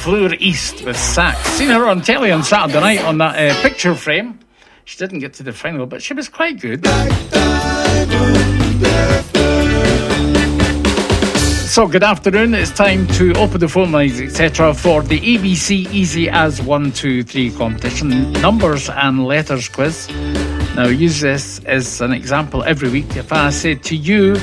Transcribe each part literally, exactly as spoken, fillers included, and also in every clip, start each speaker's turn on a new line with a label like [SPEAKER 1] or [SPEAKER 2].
[SPEAKER 1] Fleur East with Sack. Seen her on telly on Saturday night on that uh, picture frame. She didn't get to the final, but she was quite good. So, good afternoon. It's time to open the phone lines, et cetera, for the A B C Easy as one two three competition numbers and letters quiz. Now, use this as an example every week. If I said to you,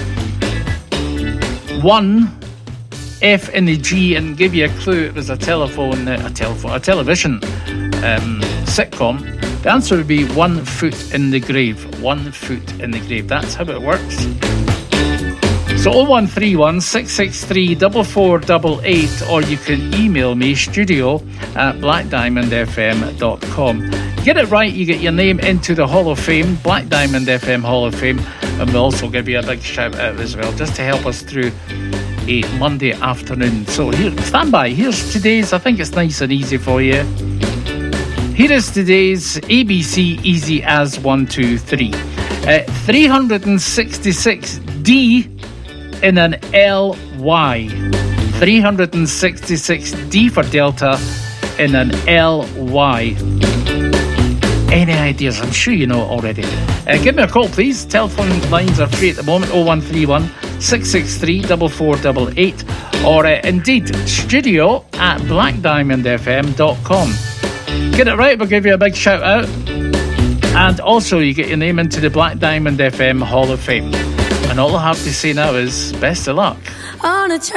[SPEAKER 1] one F in the G, and give you a clue, it was a telephone, a telephone, a television um, sitcom, the answer would be One Foot in the Grave. One Foot in the Grave. That's how it works. So oh one three one, six six three, four four eight eight, or you can email me, studio at black diamond f m dot com. Get it right, you get your name into the Hall of Fame, Black Diamond F M Hall of Fame, and we'll also give you a big shout out as well, just to help us through a Monday afternoon. So here, stand by. Here's today's, I think it's nice and easy for you. Here is today's A B C Easy as one two three. Uh, three hundred sixty-six D in an L Y. three hundred sixty-six D for Delta in an L Y. Any ideas? I'm sure you know it already. Uh, give me a call, please. Telephone lines are free at the moment. oh one three one, six six three, four four eight eight, or uh, indeed studio at black diamond f m dot com. Get it right, we'll give you a big shout out. And also you get your name into the Black Diamond F M Hall of Fame. And all I have to say now is best of luck. On a